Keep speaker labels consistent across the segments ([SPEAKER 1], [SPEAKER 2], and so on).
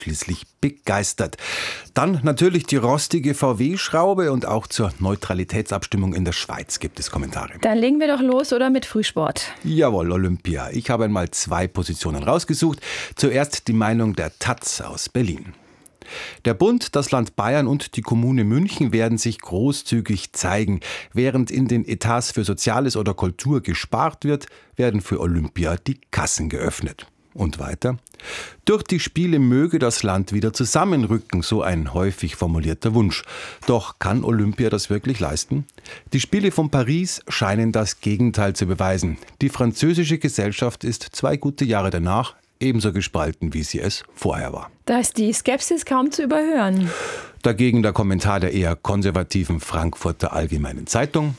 [SPEAKER 1] schließlich begeistert. Dann natürlich die rostige VW-Schraube und auch zur Neutralitätsabstimmung in der Schweiz gibt es Kommentare.
[SPEAKER 2] Dann legen wir doch los, oder, mit Frühsport?
[SPEAKER 1] Jawohl, Olympia. Ich habe einmal 2 Positionen rausgesucht. Zuerst die Meinung der taz aus Berlin. Der Bund, das Land Bayern und die Kommune München werden sich großzügig zeigen. Während in den Etats für Soziales oder Kultur gespart wird, werden für Olympia die Kassen geöffnet. Und weiter? Durch die Spiele möge das Land wieder zusammenrücken, so ein häufig formulierter Wunsch. Doch kann Olympia das wirklich leisten? Die Spiele von Paris scheinen das Gegenteil zu beweisen. Die französische Gesellschaft ist 2 gute Jahre danach ebenso gespalten, wie sie es vorher war.
[SPEAKER 2] Da ist die Skepsis kaum zu überhören.
[SPEAKER 1] Dagegen der Kommentar der eher konservativen Frankfurter Allgemeinen Zeitung.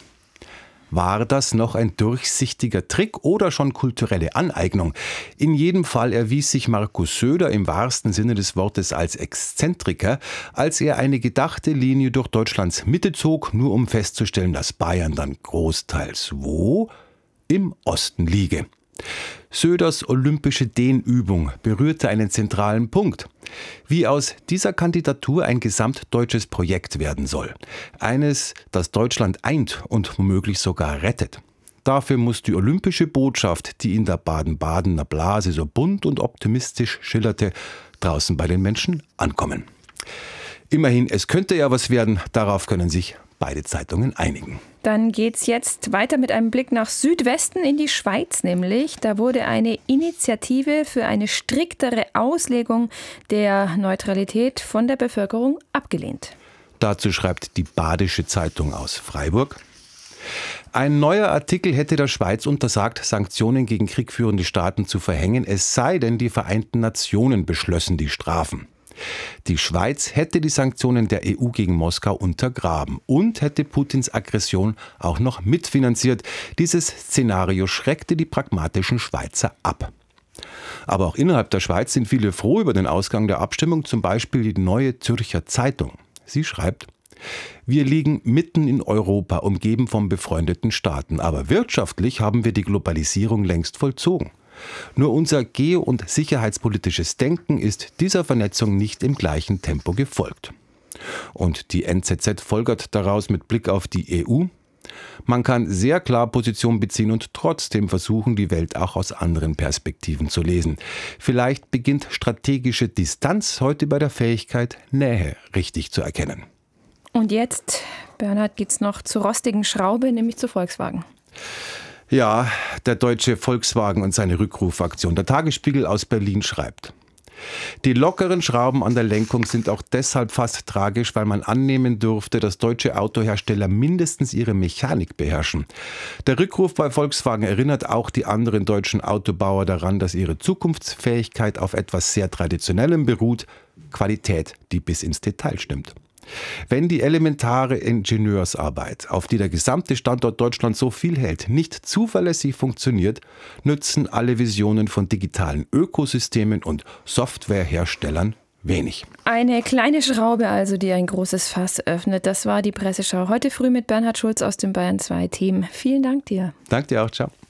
[SPEAKER 1] War das noch ein durchsichtiger Trick oder schon kulturelle Aneignung? In jedem Fall erwies sich Markus Söder im wahrsten Sinne des Wortes als Exzentriker, als er eine gedachte Linie durch Deutschlands Mitte zog, nur um festzustellen, dass Bayern dann großteils wo? Im Osten liege. Söders olympische Dehnübung berührte einen zentralen Punkt. Wie aus dieser Kandidatur ein gesamtdeutsches Projekt werden soll. Eines, das Deutschland eint und womöglich sogar rettet. Dafür muss die olympische Botschaft, die in der Baden-Badener Blase so bunt und optimistisch schillerte, draußen bei den Menschen ankommen. Immerhin, es könnte ja was werden, darauf können sich beide Zeitungen einigen.
[SPEAKER 2] Dann geht's jetzt weiter mit einem Blick nach Südwesten in die Schweiz nämlich. Da wurde eine Initiative für eine striktere Auslegung der Neutralität von der Bevölkerung abgelehnt.
[SPEAKER 1] Dazu schreibt die Badische Zeitung aus Freiburg. Ein neuer Artikel hätte der Schweiz untersagt, Sanktionen gegen kriegführende Staaten zu verhängen, es sei denn, die Vereinten Nationen beschlössen die Strafen. Die Schweiz hätte die Sanktionen der EU gegen Moskau untergraben und hätte Putins Aggression auch noch mitfinanziert. Dieses Szenario schreckte die pragmatischen Schweizer ab. Aber auch innerhalb der Schweiz sind viele froh über den Ausgang der Abstimmung, zum Beispiel die Neue Zürcher Zeitung. Sie schreibt: Wir liegen mitten in Europa, umgeben von befreundeten Staaten, aber wirtschaftlich haben wir die Globalisierung längst vollzogen. Nur unser geo- und sicherheitspolitisches Denken ist dieser Vernetzung nicht im gleichen Tempo gefolgt. Und die NZZ folgert daraus mit Blick auf die EU: Man kann sehr klar Position beziehen und trotzdem versuchen, die Welt auch aus anderen Perspektiven zu lesen. Vielleicht beginnt strategische Distanz heute bei der Fähigkeit, Nähe richtig zu erkennen.
[SPEAKER 2] Und jetzt, Bernhard, geht's noch zur rostigen Schraube, nämlich zu Volkswagen.
[SPEAKER 1] Ja, der deutsche Volkswagen und seine Rückrufaktion. Der Tagesspiegel aus Berlin schreibt: Die lockeren Schrauben an der Lenkung sind auch deshalb fast tragisch, weil man annehmen dürfte, dass deutsche Autohersteller mindestens ihre Mechanik beherrschen. Der Rückruf bei Volkswagen erinnert auch die anderen deutschen Autobauer daran, dass ihre Zukunftsfähigkeit auf etwas sehr Traditionellem beruht: Qualität, die bis ins Detail stimmt. Wenn die elementare Ingenieursarbeit, auf die der gesamte Standort Deutschland so viel hält, nicht zuverlässig funktioniert, nützen alle Visionen von digitalen Ökosystemen und Softwareherstellern wenig.
[SPEAKER 2] Eine kleine Schraube also, die ein großes Fass öffnet. Das war die Presseschau heute früh mit Bernhard Schulz aus dem Bayern 2 Team. Vielen Dank dir.
[SPEAKER 1] Danke dir auch, ciao.